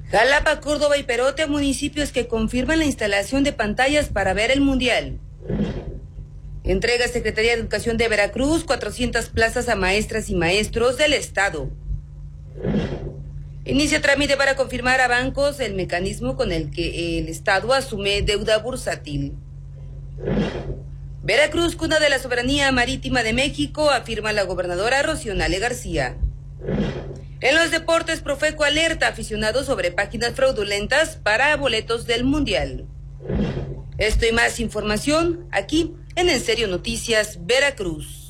Jalapa, Córdoba y Perote, municipios que confirman la instalación de pantallas para ver el Mundial. Entrega Secretaría de Educación de Veracruz 400 plazas a maestras y maestros del estado. Inicia trámite para confirmar a bancos el mecanismo con el que el estado asume deuda bursátil. Veracruz, cuna de la soberanía marítima de México, afirma la gobernadora Rocío Nale García. En los deportes, Profeco alerta a aficionados sobre páginas fraudulentas para boletos del Mundial. Esto y más información aquí en Serio Noticias Veracruz.